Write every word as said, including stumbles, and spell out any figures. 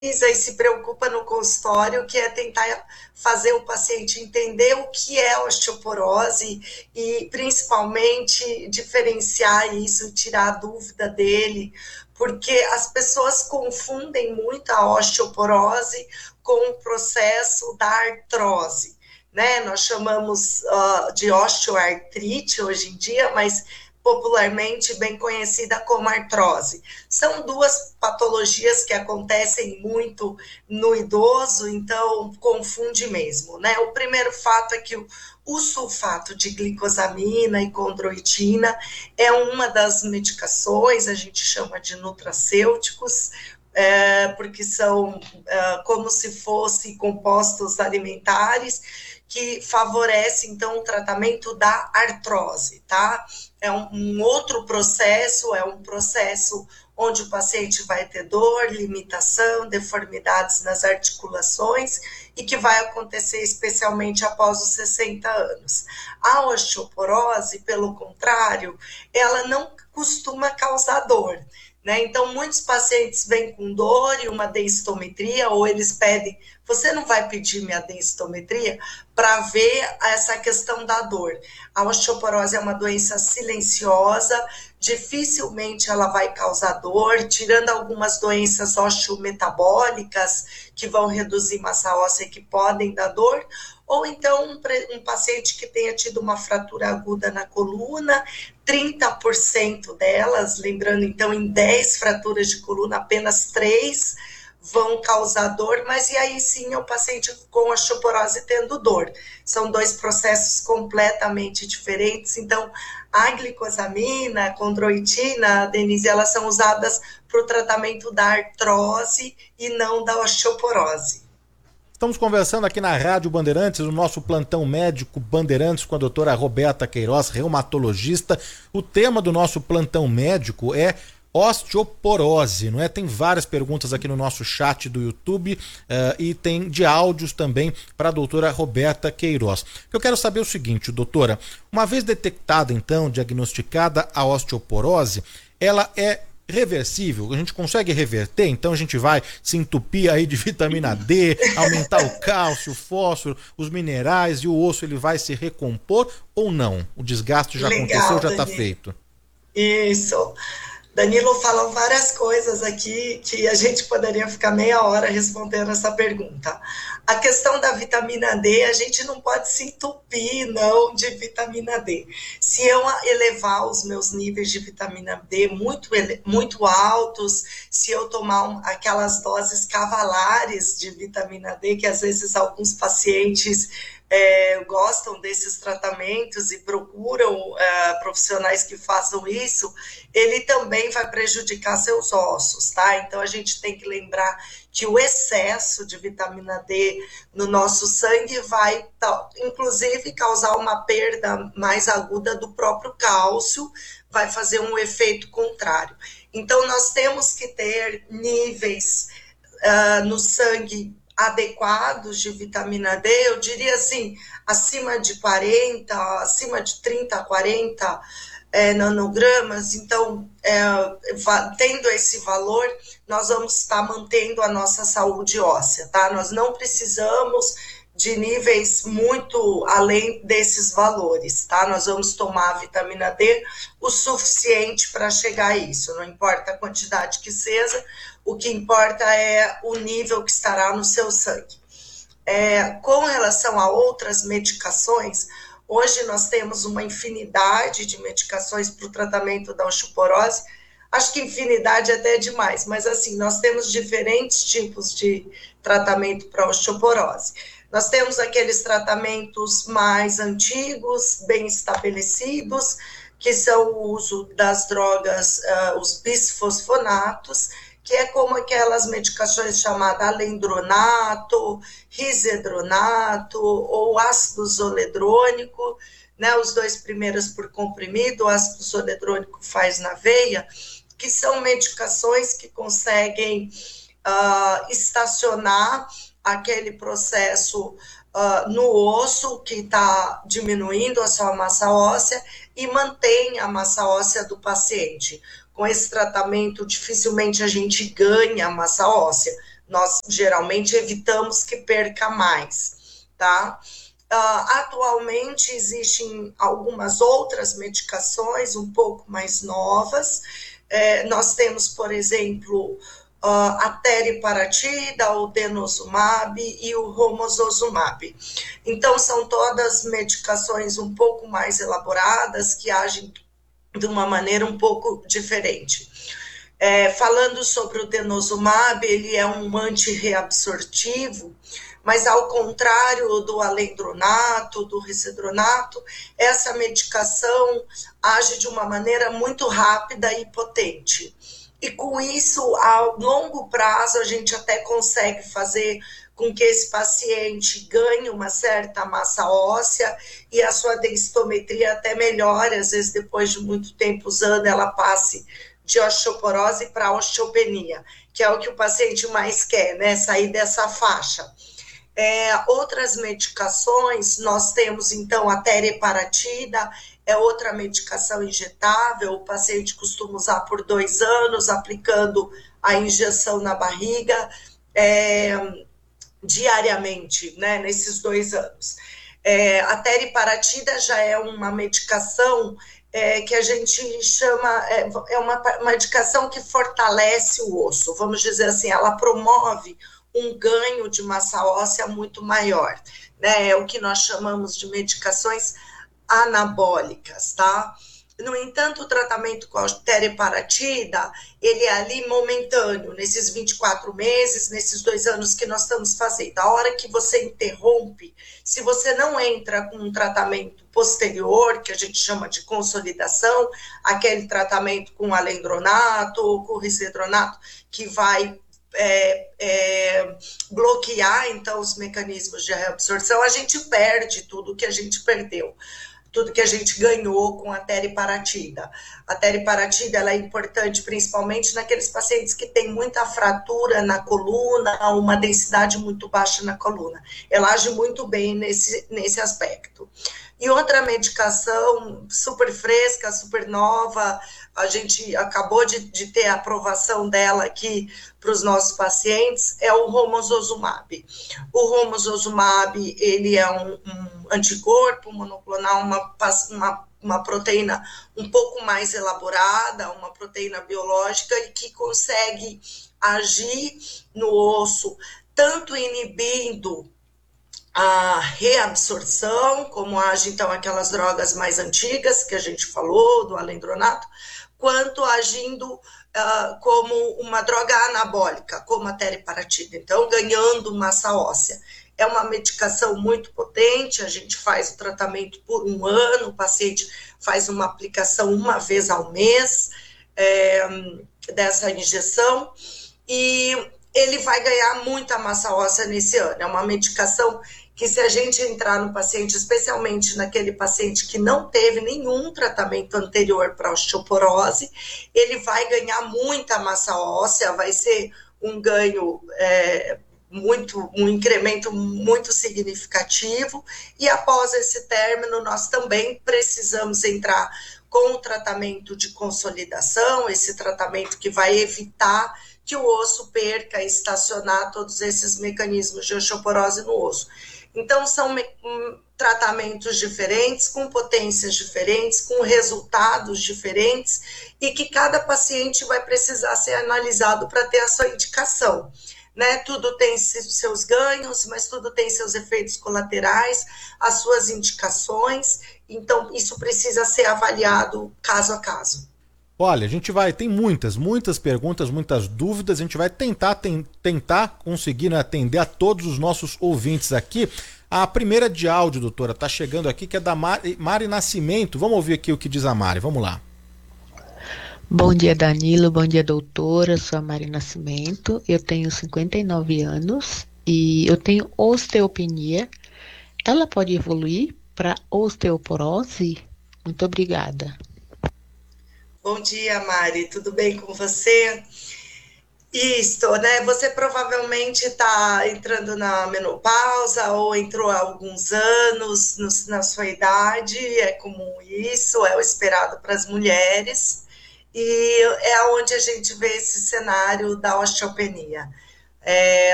e se preocupa no consultório, que é tentar fazer o paciente entender o que é osteoporose e, principalmente, diferenciar isso, tirar a dúvida dele, porque as pessoas confundem muito a osteoporose com o processo da artrose. Né? Nós chamamos uh, de osteoartrite hoje em dia, mas popularmente bem conhecida como artrose. São duas patologias que acontecem muito no idoso, então confunde mesmo, né? O primeiro fato é que o, o sulfato de glicosamina e condroitina é uma das medicações, a gente chama de nutracêuticos, é, porque são é, como se fossem compostos alimentares que favorece, então, o tratamento da artrose, tá? É um, um outro processo, é um processo onde o paciente vai ter dor, limitação, deformidades nas articulações e que vai acontecer especialmente após os sessenta anos. A osteoporose, pelo contrário, ela não costuma causar dor. Né? Então, muitos pacientes vêm com dor e uma densitometria, ou eles pedem, você não vai pedir minha densitometria para ver essa questão da dor. A osteoporose é uma doença silenciosa, dificilmente ela vai causar dor, tirando algumas doenças osteometabólicas que vão reduzir massa óssea e que podem dar dor, ou então um, um paciente que tenha tido uma fratura aguda na coluna, trinta por cento delas, lembrando então em dez fraturas de coluna, apenas três vão causar dor, mas e aí sim é o paciente com osteoporose tendo dor. São dois processos completamente diferentes, então a glicosamina, a condroitina, Denise, elas são usadas para o tratamento da artrose e não da osteoporose. Estamos conversando aqui na Rádio Bandeirantes, o nosso plantão médico Bandeirantes com a doutora Roberta Queiroz, reumatologista. O tema do nosso plantão médico é osteoporose, não é? Tem várias perguntas aqui no nosso chat do YouTube uh, e tem de áudios também para a doutora Roberta Queiroz. Eu quero saber o seguinte, doutora, uma vez detectada então, diagnosticada a osteoporose, ela é reversível? A gente consegue reverter? Então a gente vai se entupir aí de vitamina D, aumentar o cálcio, o fósforo, os minerais e o osso ele vai se recompor ou não? O desgaste já Legal, aconteceu, já está Danilo. feito. Isso. Danilo falou várias coisas aqui que a gente poderia ficar meia hora respondendo essa pergunta. A questão da vitamina D, a gente não pode se entupir, não, de vitamina D. Se eu elevar os meus níveis de vitamina D muito, muito altos, se eu tomar um, aquelas doses cavalares de vitamina D, que às vezes alguns pacientes É, gostam desses tratamentos e procuram uh, profissionais que façam isso, ele também vai prejudicar seus ossos, tá? Então a gente tem que lembrar que o excesso de vitamina D no nosso sangue vai, tá, inclusive, causar uma perda mais aguda do próprio cálcio, vai fazer um efeito contrário. Então nós temos que ter níveis uh, no sangue adequados de vitamina D, eu diria assim, acima de quarenta, acima de trinta, quarenta é, nanogramas, então, é, tendo esse valor, nós vamos estar mantendo a nossa saúde óssea, tá? Nós não precisamos de níveis muito além desses valores, tá? Nós vamos tomar a vitamina D o suficiente para chegar a isso, não importa a quantidade que seja, o que importa é o nível que estará no seu sangue. É, com relação a outras medicações, hoje nós temos uma infinidade de medicações para o tratamento da osteoporose, acho que infinidade até é demais, mas assim, nós temos diferentes tipos de tratamento para osteoporose. Nós temos aqueles tratamentos mais antigos, bem estabelecidos, que são o uso das drogas, uh, os bisfosfonatos, que é como aquelas medicações chamadas alendronato, risedronato ou ácido zoledrônico, né, os dois primeiros por comprimido, o ácido zoledrônico faz na veia, que são medicações que conseguem uh, estacionar aquele processo uh, no osso que está diminuindo a sua massa óssea e mantém a massa óssea do paciente. Com esse tratamento, dificilmente a gente ganha massa óssea. nós geralmente evitamos que perca mais, tá? Uh, atualmente existem algumas outras medicações um pouco mais novas. É, nós temos, por exemplo, uh, a teriparatida, o denosumab e o romosozumab. Então, são todas medicações um pouco mais elaboradas, que agem de uma maneira um pouco diferente. É, falando sobre o denosumab, ele é um antirreabsortivo, mas ao contrário do alendronato, do risedronato, essa medicação age de uma maneira muito rápida e potente. E com isso, a longo prazo, a gente até consegue fazer com que esse paciente ganhe uma certa massa óssea e a sua densitometria até melhore, às vezes depois de muito tempo usando, ela passe de osteoporose para osteopenia, que é o que o paciente mais quer, né? Sair dessa faixa. É, outras medicações, nós temos então a teriparatida, é outra medicação injetável, o paciente costuma usar por dois anos, aplicando a injeção na barriga é, diariamente, né, nesses dois anos. É, a teriparatida já é uma medicação é, que a gente chama, é, é uma medicação que fortalece o osso, vamos dizer assim, ela promove um ganho de massa óssea muito maior, né? É o que nós chamamos de medicações anabólicas, tá? No entanto, o tratamento com a teriparatida, ele é ali momentâneo, nesses vinte e quatro meses, nesses dois anos que nós estamos fazendo. A hora que você interrompe, se você não entra com um tratamento posterior, que a gente chama de consolidação, aquele tratamento com alendronato ou com risedronato, que vai É, é, bloquear então os mecanismos de reabsorção, a gente perde tudo que a gente perdeu, tudo que a gente ganhou com a teriparatida. A teriparatida ela é importante principalmente naqueles pacientes que têm muita fratura na coluna, uma densidade muito baixa na coluna. Ela age muito bem nesse, nesse aspecto. E outra medicação super fresca, super nova, a gente acabou de, de ter a aprovação dela aqui para os nossos pacientes, é o romosozumab. O romosozumab, ele é um, um anticorpo monoclonal, uma, uma, uma proteína um pouco mais elaborada, uma proteína biológica e que consegue agir no osso, tanto inibindo a reabsorção, como agem então aquelas drogas mais antigas que a gente falou, do alendronato, quanto agindo uh, como uma droga anabólica, como a teriparatida, então ganhando massa óssea. É uma medicação muito potente, a gente faz o tratamento por um ano, o paciente faz uma aplicação uma vez ao mês é, dessa injeção, e ele vai ganhar muita massa óssea nesse ano. É uma medicação que, se a gente entrar no paciente, especialmente naquele paciente que não teve nenhum tratamento anterior para osteoporose, ele vai ganhar muita massa óssea, vai ser um ganho é, muito, um incremento muito significativo, e após esse término nós também precisamos entrar com o tratamento de consolidação, esse tratamento que vai evitar que o osso perca e estacionar todos esses mecanismos de osteoporose no osso. Então, são tratamentos diferentes, com potências diferentes, com resultados diferentes, e que cada paciente vai precisar ser analisado para ter a sua indicação. Né? Tudo tem seus ganhos, mas tudo tem seus efeitos colaterais, as suas indicações, então isso precisa ser avaliado caso a caso. Olha, a gente vai, tem muitas, muitas perguntas, muitas dúvidas, a gente vai tentar, tem, tentar conseguir, né, atender a todos os nossos ouvintes aqui. A primeira de áudio, doutora, tá chegando aqui, que é da Mari, Mari Nascimento. Vamos ouvir aqui o que diz a Mari, vamos lá. Bom dia, Danilo, bom dia, doutora, sou a Mari Nascimento, eu tenho cinquenta e nove anos e eu tenho osteopenia. Ela pode evoluir para osteoporose? Muito obrigada. Bom dia, Mari, tudo bem com você? Isso, né? Você provavelmente está entrando na menopausa ou entrou há alguns anos no, na sua idade, é comum isso, é o esperado para as mulheres, e é onde a gente vê esse cenário da osteopenia. É,